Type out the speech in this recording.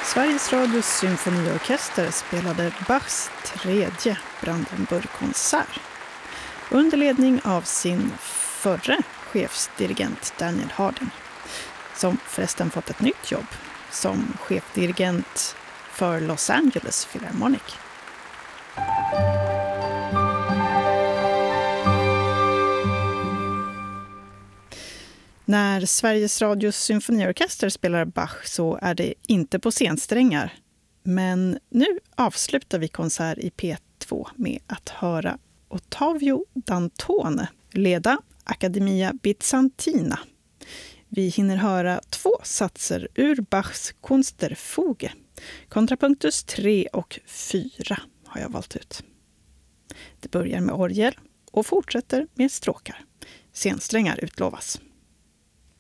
Sveriges Radios symfoniorkester spelade Bachs tredje Brandenburgkonsert under ledning av sin förre chefsdirigent Daniel Harding, som förresten fått ett nytt jobb som chefdirigent för Los Angeles Philharmonic. När Sveriges Radios symfoniorkester spelar Bach så är det inte på scensträngar. Men nu avslutar vi konsert i P2 med att höra Ottavio Dantone leda Accademia Bizantina. Vi hinner höra 2 satser ur Bachs Kunstfuge. Kontrapunktus 3 och 4 har jag valt ut. Det börjar med orgel och fortsätter med stråkar. Scensträngar utlovas.